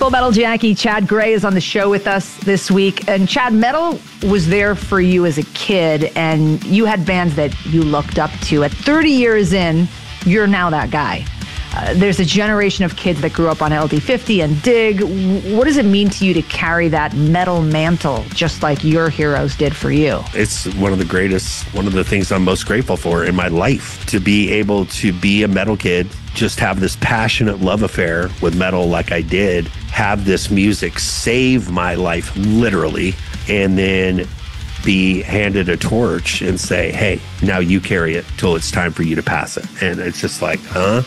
Full Metal Jackie, Chad Gray is on the show with us this week. And Chad, metal was there for you as a kid, and you had bands that you looked up to. At 30 years in, you're now that guy. There's a generation of kids that grew up on LD50 and Dig. What does it mean to you to carry that metal mantle just like your heroes did for you? It's one of the things I'm most grateful for in my life, to be able to be a metal kid, just have this passionate love affair with metal like I did, have this music save my life literally, and then be handed a torch and say, hey, now you carry it till it's time for you to pass it. And it's just like,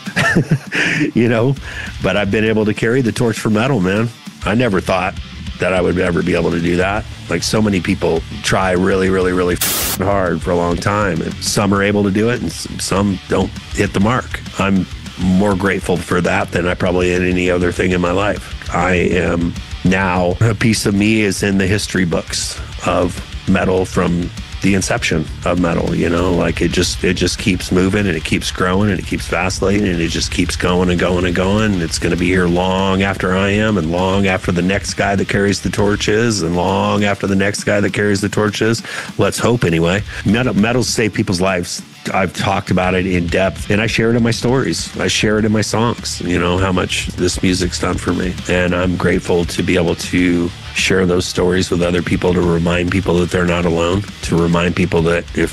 but I've been able to carry the torch for metal, man. I never thought that I would ever be able to do that. Like, so many people try really, really, really hard for a long time, and some are able to do it and some don't hit the mark. I'm more grateful for that than I probably had any other thing in my life. I am now, a piece of me is in the history books of metal from the inception of metal, like it just keeps moving, and it keeps growing, and it keeps vacillating, and it just keeps going and going and going. And it's going to be here long after I am, and long after the next guy that carries the torch is, and long after the next guy that carries the torch is. Let's hope anyway. Metal's saved people's lives. I've talked about it in depth, and I share it in my stories. I share it in my songs, how much this music's done for me. And I'm grateful to be able to share those stories with other people, to remind people that they're not alone, to remind people that if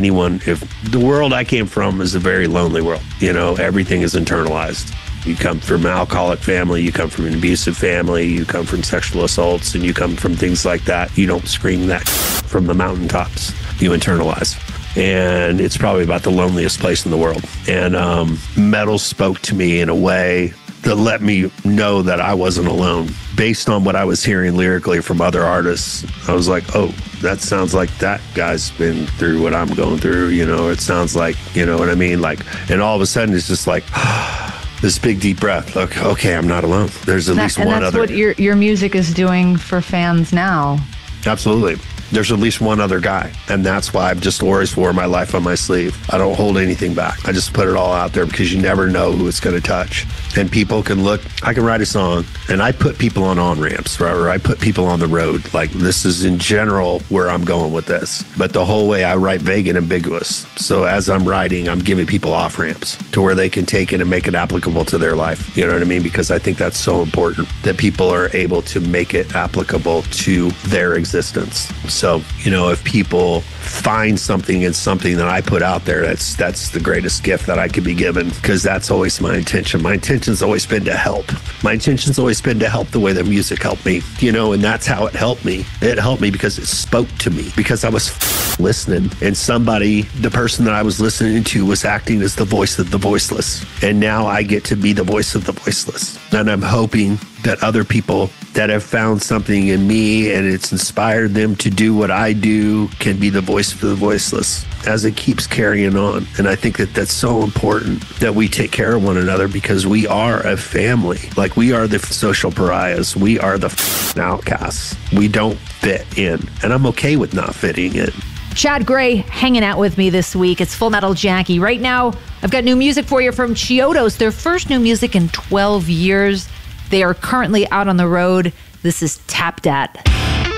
the world I came from is a very lonely world, everything is internalized. You come from an alcoholic family, you come from an abusive family, you come from sexual assaults, and you come from things like that. You don't scream that from the mountaintops. You internalize. And it's probably about the loneliest place in the world. And metal spoke to me in a way that let me know that I wasn't alone. Based on what I was hearing lyrically from other artists, I was like, oh, that sounds like that guy's been through what I'm going through. It sounds like, you know what I mean? Like, and all of a sudden it's just like, this big deep breath. Like, okay, I'm not alone. There's at least one other. And that's what your music is doing for fans now. Absolutely. There's at least one other guy, and that's why I've just always wore my life on my sleeve. I don't hold anything back. I just put it all out there, because you never know who it's going to touch. And people can look, I can write a song, and I put people on ramps, right? Or I put people on the road. Like, this is in general where I'm going with this. But the whole way I write vague and ambiguous. So as I'm writing, I'm giving people off ramps to where they can take it and make it applicable to their life. You know what I mean? Because I think that's so important, that people are able to make it applicable to their existence. So, if people find something in something that I put out there, that's the greatest gift that I could be given, because that's always my intention. My intention's always been to help. My intention's always been to help the way that music helped me, and that's how it helped me. It helped me because it spoke to me, because I was listening, and the person that I was listening to was acting as the voice of the voiceless. And now I get to be the voice of the voiceless. And I'm hoping that other people that have found something in me and it's inspired them to do what I do can be the voice of the voiceless as it keeps carrying on. And I think that that's so important, that we take care of one another, because we are a family. Like, we are the social pariahs. We are the outcasts. We don't fit in. And I'm okay with not fitting in. Chad Gray hanging out with me this week. It's Full Metal Jackie. Right now, I've got new music for you from Chiodos. Their first new music in 12 years. They are currently out on the road. This is Tap Dat.